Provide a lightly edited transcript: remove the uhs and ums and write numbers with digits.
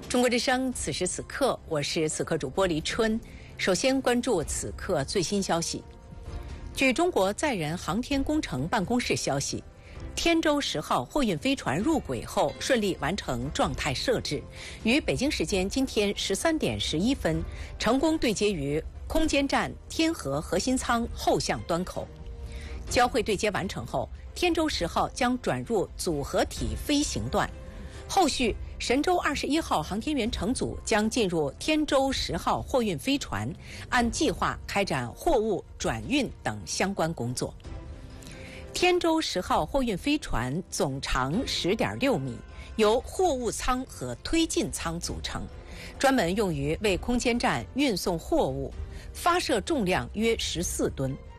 中国之声，此时此刻，我是此刻主播黎春。首先关注此刻最新消息。据中国载人航天工程办公室消息，天舟10号货运飞船入轨后顺利完成状态设置，于北京时间今天13点11分成功对接于空间站天河核心舱后向端口。交会对接完成后，天舟10号将转入组合体飞行段。后续，神舟21号航天员乘组将进入天舟10号货运飞船，按计划开展货物转运等相关工作。天舟10号货运飞船总长10.6米，由货物舱和推进舱组成，专门用于为空间站运送货物，发射重量约14吨。